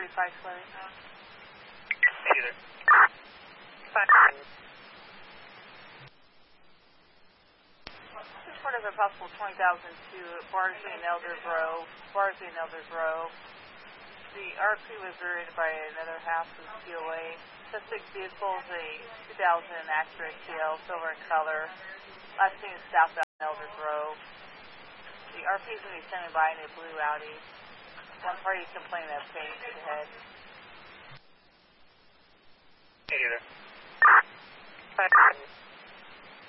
35 Fleming. Hey there. Report of a possible 20,002 at Barsley and Elder Grove. The RP was rear-ended by another half of the COA. Suspect vehicle is a 2000 Acura TL, silver in color. Last seen southbound Elder Grove. The RP is going to be standing by in a blue Audi. One party is complaining of pain to the head. Hey there.